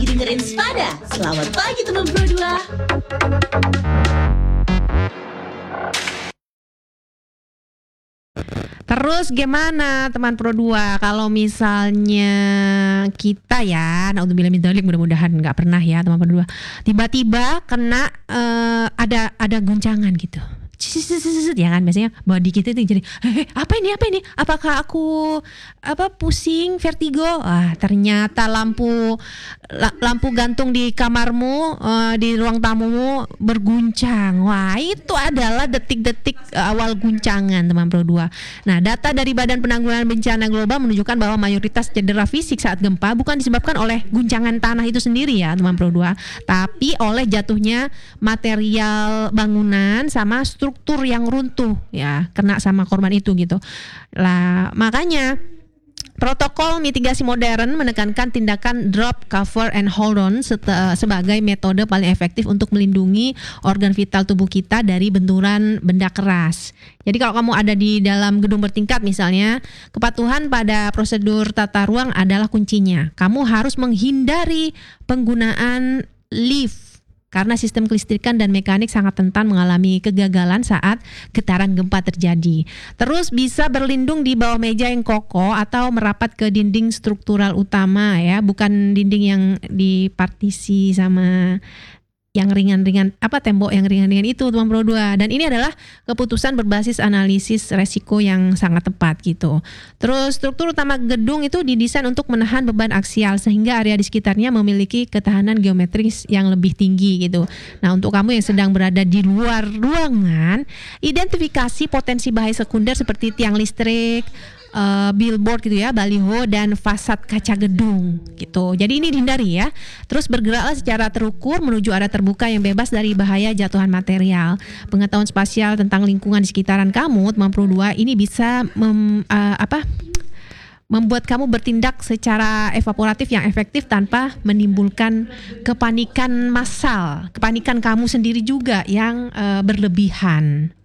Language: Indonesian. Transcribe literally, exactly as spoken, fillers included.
lagi dengerin Spada. Selamat pagi teman Pro dua. Terus gimana teman Pro dua kalau misalnya kita ya, naudzubillah min dzalik, mudah-mudahan nggak pernah ya teman Pro dua, tiba-tiba kena uh, ada ada guncangan gitu. Ya kan, biasanya body kita itu jadi eh, apa ini apa ini apakah aku apa pusing, vertigo. Ah, ternyata lampu la, lampu gantung di kamarmu, uh, di ruang tamumu berguncang. Wah, itu adalah detik-detik uh, awal guncangan teman Pro dua. Nah, data dari Badan Penanggulangan Bencana Global menunjukkan bahwa mayoritas cedera fisik saat gempa bukan disebabkan oleh guncangan tanah itu sendiri ya teman Pro dua, tapi oleh jatuhnya material bangunan sama struktur struktur yang runtuh ya, kena sama korban itu gitu lah. Makanya protokol mitigasi modern menekankan tindakan drop, cover, and hold on sete- sebagai metode paling efektif untuk melindungi organ vital tubuh kita dari benturan benda keras. Jadi kalau kamu ada di dalam gedung bertingkat misalnya, kepatuhan pada prosedur tata ruang adalah kuncinya. Kamu harus menghindari penggunaan lift karena sistem kelistrikan dan mekanik sangat rentan mengalami kegagalan saat getaran gempa terjadi. Terus bisa berlindung di bawah meja yang kokoh atau merapat ke dinding struktural utama ya, bukan dinding yang dipartisi sama yang ringan-ringan, apa tembok yang ringan-ringan itu teman Pro dua. Dan ini adalah keputusan berbasis analisis resiko yang sangat tepat gitu. Terus struktur utama gedung itu didesain untuk menahan beban aksial sehingga area di sekitarnya memiliki ketahanan geometris yang lebih tinggi gitu. Nah, untuk kamu yang sedang berada di luar ruangan, identifikasi potensi bahaya sekunder seperti tiang listrik, Uh, billboard gitu ya, baliho, dan fasad kaca gedung gitu. Jadi ini dihindari ya. Terus bergeraklah secara terukur menuju arah terbuka yang bebas dari bahaya jatuhan material. Pengetahuan spasial tentang lingkungan di sekitaran kamu teman Pro dua ini bisa mem, uh, apa membuat kamu bertindak secara evaporatif yang efektif tanpa menimbulkan kepanikan massal, kepanikan kamu sendiri juga yang uh, berlebihan.